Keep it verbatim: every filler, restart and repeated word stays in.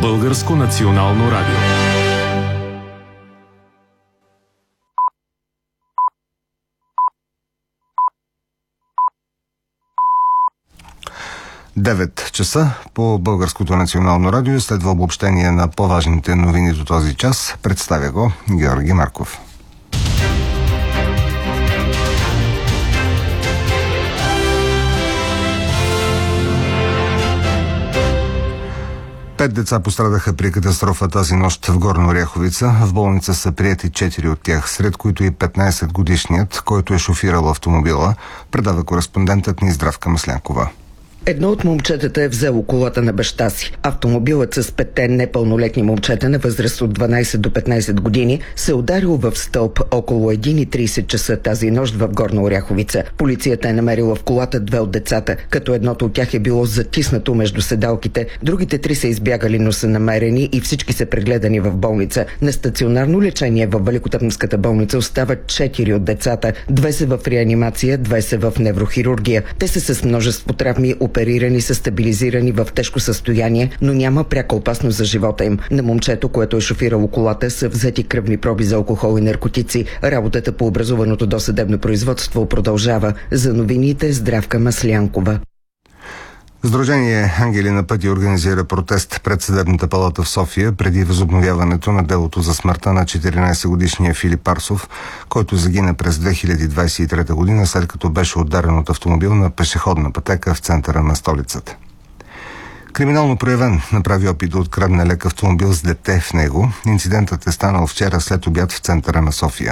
Българско национално радио. девет часа по Българското национално радио следва обобщение на по-важните новини до този час. Представя го Георги Марков. Пет деца пострадаха при катастрофа тази нощ в Горна Оряховица. В болница са приети четири от тях, сред които и петнайсетгодишният, който е шофирал автомобила, предава кореспондентът ни Здравка Маслянкова. Едно от момчетата е взело колата на баща си. Автомобилът с петте непълнолетни момчета на възраст от дванайсет до петнайсет години се ударил в стълб около едно и трийсет часа тази нощ в Горна Оряховица. Полицията е намерила в колата две от децата, като едното от тях е било затиснато между седалките. Другите три са избягали, но са намерени и всички са прегледани в болница. На стационарно лечение във Великотърновската болница остават четири от децата. Две са в реанимация, две са в неврохирургия. Те са с множество травми, оперирани са стабилизирани в тежко състояние, но няма пряка опасност за живота им. На момчето, което е шофирало колата, са взети кръвни проби за алкохол и наркотици. Работата по образуваното досъдебно производство продължава. За новините Здравка Маслянкова. Сдружение Ангели на пътя организира протест пред Съдебната палата в София преди възобновяването на делото за смъртта на четиринайсетгодишния Филип Арсов, който загина през две хиляди двайсет и трета година, след като беше ударен от автомобил на пешеходна пътека в центъра на столицата. Криминално проявен направи опит да открадне лек автомобил с дете в него. Инцидентът е станал вчера след обяд в центъра на София.